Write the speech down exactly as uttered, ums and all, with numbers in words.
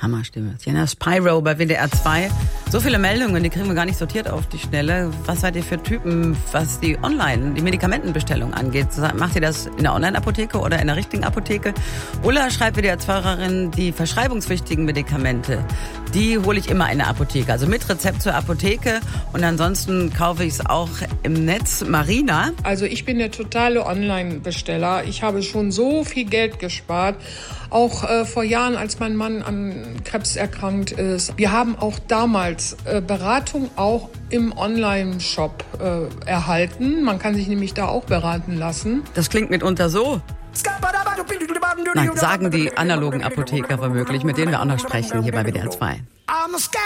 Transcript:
Hammerstimme. Sienna Spyro bei W D R zwei. So viele Meldungen, die kriegen wir gar nicht sortiert auf die Schnelle. Was seid ihr für Typen, was die Online, die Medikamentenbestellung angeht? Macht ihr das in der Online-Apotheke oder in der richtigen Apotheke? Ulla schreibt W D R zwei-Hörerin, die verschreibungspflichtigen Medikamente, die hole ich immer in der Apotheke. Also mit Rezept zur Apotheke und ansonsten kaufe ich es auch im Netz. Marina? Also ich bin der totale Online-Besteller. Ich habe schon so viel Geld gespart. Auch äh, vor Jahren, als mein Mann an Krebs erkrankt ist. Wir haben auch damals äh, Beratung auch im Online-Shop äh, erhalten. Man kann sich nämlich da auch beraten lassen. Das klingt mitunter so. Nein, sagen die analogen Apotheker womöglich, mit denen wir auch noch sprechen hier bei W D R zwei.